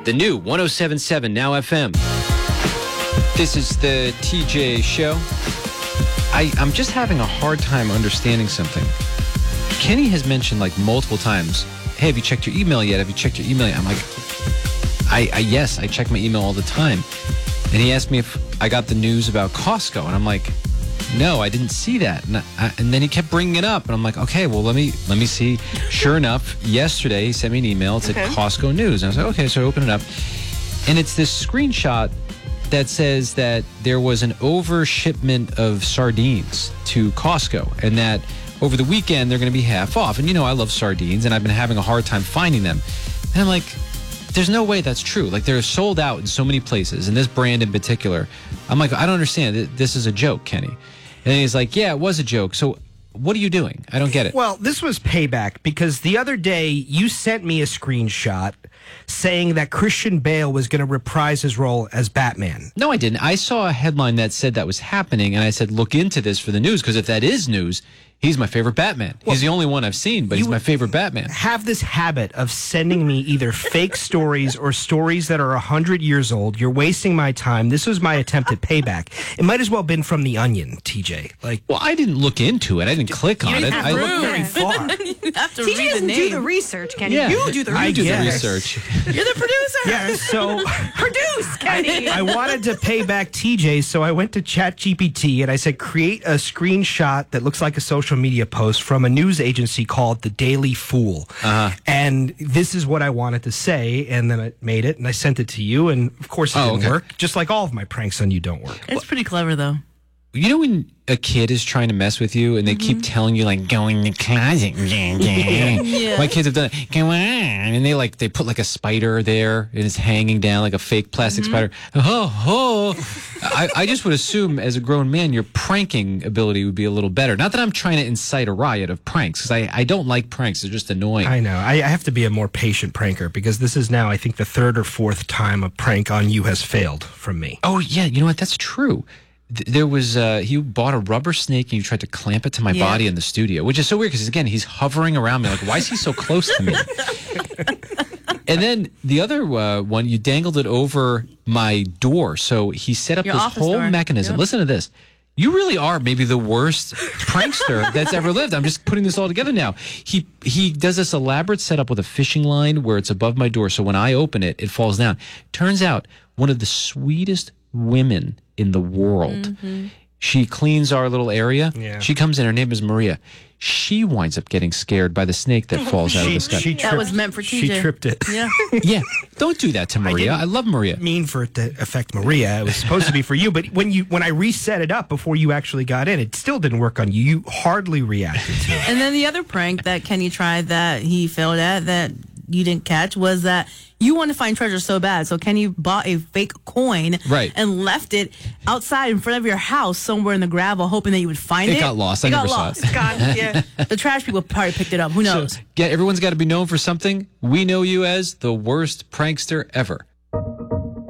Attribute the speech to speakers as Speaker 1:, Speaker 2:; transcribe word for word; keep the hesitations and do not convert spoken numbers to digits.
Speaker 1: The new one oh seven point seven Now F M. This is the T J Show. I, I'm just having a hard time understanding something. Kenny has mentioned like multiple times, hey, have you checked your email yet? Have you checked your email yet? I'm like, I, I yes, I check my email all the time. And he asked me if I got the news about Costco. And I'm like, no, I didn't see that. And, I, and then he kept bringing it up. And I'm like, okay, well, let me let me see. Sure enough, yesterday he sent me an email. It said okay. Costco News. And I was like, okay, so I open it up. And it's this screenshot that says that there was an overshipment of sardines to Costco. And that over the weekend, they're going to be half off. And, you know, I love sardines. And I've been having a hard time finding them. And I'm like, there's no way that's true. Like, they're sold out in so many places. And this brand in particular, I'm like, I don't understand. This is a joke, Kenny. And he's like, yeah, it was a joke. So what are you doing? I don't get it.
Speaker 2: Well, this was payback because the other day you sent me a screenshot saying that Christian Bale was going to reprise his role as Batman.
Speaker 1: No, I didn't. I saw a headline that said that was happening, and I said, look into this for the news, because if that is news, he's my favorite Batman. Well, he's the only one I've seen, but he's my favorite Batman.
Speaker 2: Have this habit of sending me either fake stories or stories that are one hundred years old. You're wasting my time. This was my attempt at payback. It might as well have been from The Onion, T J. Like,
Speaker 1: well, I didn't look into it. I didn't click on it. I
Speaker 2: looked very far.
Speaker 3: You have to
Speaker 4: T J
Speaker 3: read the
Speaker 4: doesn't
Speaker 3: name.
Speaker 4: do the research, Kenny.
Speaker 1: Yeah.
Speaker 4: You do the
Speaker 2: I
Speaker 1: You do
Speaker 4: research.
Speaker 1: the
Speaker 2: guess.
Speaker 1: research.
Speaker 3: You're the producer.
Speaker 2: Yeah, so
Speaker 4: Produce, Kenny.
Speaker 2: I wanted to pay back T J, so I went to ChatGPT and I said, create a screenshot that looks like a social media post from a news agency called The Daily Fool. Uh-huh. And this is what I wanted to say, and then I made it, and I sent it to you, and of course it
Speaker 1: Oh,
Speaker 2: didn't
Speaker 1: okay.
Speaker 2: work. Just like all of my pranks on you don't work.
Speaker 3: It's pretty clever, though.
Speaker 1: You know when a kid is trying to mess with you and they keep telling you, like, go in the closet.
Speaker 3: Yeah.
Speaker 1: My kids have done it. Go on. And they, like, they put, like, a spider there and it's hanging down like a fake plastic spider. Oh, oh. I, I just would assume as a grown man, your pranking ability would be a little better. Not that I'm trying to incite a riot of pranks, because I, I don't like pranks. They're just annoying.
Speaker 2: I know. I, I have to be a more patient pranker because this is now, I think, the third or fourth time a prank on you has failed from me.
Speaker 1: Oh, yeah. You know what? That's true. Th- There was, uh, he bought a rubber snake and you tried to clamp it to my
Speaker 3: Yeah.
Speaker 1: body in the studio, which is so weird because, again, he's hovering around me. Like, why is he so close to me? And then the other uh, one, you dangled it over my door. So he set up
Speaker 3: Your
Speaker 1: this
Speaker 3: office
Speaker 1: whole
Speaker 3: door.
Speaker 1: mechanism.
Speaker 3: Yep.
Speaker 1: Listen to this. You really are maybe the worst prankster that's ever lived. I'm just putting this all together now. He he does this elaborate setup with a fishing line where it's above my door. So when I open it, it falls down. Turns out one of the sweetest women in the world.
Speaker 3: Mm-hmm.
Speaker 1: She cleans our little area.
Speaker 2: Yeah.
Speaker 1: She comes in. Her name is Maria. She winds up getting scared by the snake that falls out of the sky.
Speaker 3: That was meant for T J.
Speaker 2: She tripped it.
Speaker 3: Yeah.
Speaker 1: Yeah, don't do that to Maria. I,
Speaker 2: didn't
Speaker 1: love Maria.
Speaker 2: mean for it to affect Maria. It was supposed to be for you, but when you when I reset it up before you actually got in, it still didn't work on you. You hardly reacted to it.
Speaker 3: And then the other prank that Kenny tried that he failed at that you didn't catch was that you want to find treasure so bad. So Kenny bought a fake coin
Speaker 1: Right.
Speaker 3: and left it outside in front of your house somewhere in the gravel, hoping that you would find it.
Speaker 1: It got lost. I
Speaker 3: It
Speaker 1: never
Speaker 3: got
Speaker 1: saw
Speaker 3: lost.
Speaker 1: it.
Speaker 3: God, yeah. The trash people probably picked it up. Who knows?
Speaker 1: So, yeah, everyone's got to be known for something. We know you as the worst prankster ever.